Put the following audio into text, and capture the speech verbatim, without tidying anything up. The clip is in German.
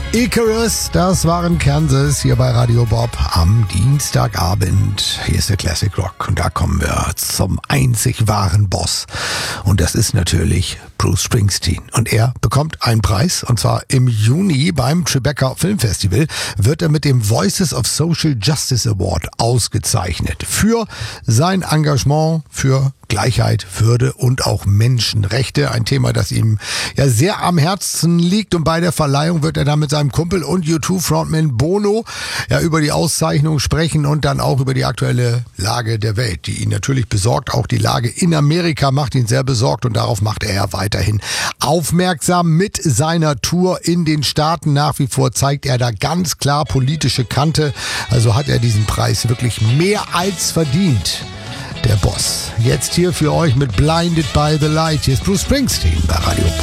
Icarus, das waren Kansas hier bei Radio Bob am Dienstagabend. Hier ist der Classic Rock und da kommen wir zum einzig wahren Boss. Und das ist natürlich Bruce Springsteen. Und er bekommt einen Preis, und zwar im Juni beim Tribeca Film Festival wird er mit dem Voices of Social Justice Award ausgezeichnet. Für sein Engagement für Gleichheit, Würde und auch Menschenrechte. Ein Thema, das ihm ja sehr am Herzen liegt. Und bei der Verleihung wird er dann mit seinem Kumpel und U zwei Frontman Bono ja über die Auszeichnung sprechen und dann auch über die aktuelle Lage der Welt, die ihn natürlich besorgt. Auch die Lage in Amerika macht ihn sehr besorgt und darauf macht er weiterhin aufmerksam. Mit seiner Tour in den Staaten nach wie vor zeigt er da ganz klar politische Kante. Also hat er diesen Preis wirklich mehr als verdient. Der Boss. Jetzt hier für euch mit Blinded by the Light. Hier ist Bruce Springsteen bei Radio